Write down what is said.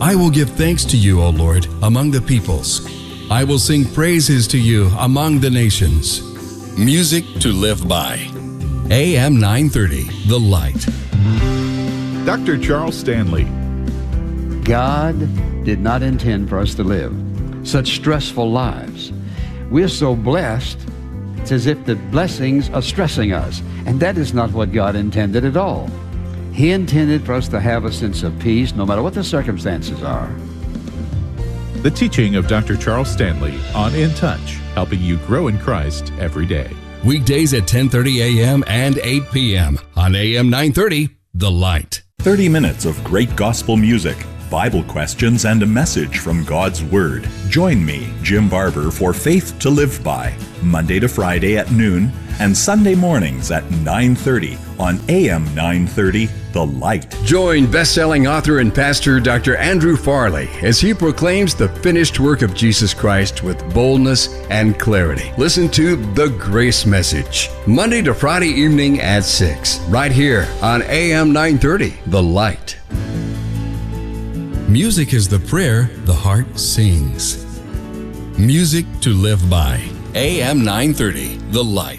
I will give thanks to you, O Lord, among the peoples. I will sing praises to you among the nations. Music to live by. AM 930, The Light. Dr. Charles Stanley. God did not intend for us to live such stressful lives. We're so blessed, it's as if the blessings are stressing us. And that is not what God intended at all. He intended for us to have a sense of peace no matter what the circumstances are. The teaching of Dr. Charles Stanley on In Touch, helping you grow in Christ every day. Weekdays at 10:30 a.m. and 8 p.m. on AM 930, The Light. 30 minutes of great gospel music, Bible questions, and a message from God's Word. Join me, Jim Barber, for Faith to Live By, Monday to Friday at noon and Sunday mornings at 9:30 on AM 930, The Light. Join best-selling author and pastor Dr. Andrew Farley as he proclaims the finished work of Jesus Christ with boldness and clarity. Listen to The Grace Message, Monday to Friday evening at 6, right here on AM 930, The Light. Music is the prayer the heart sings. Music to live by. AM 930, The Light.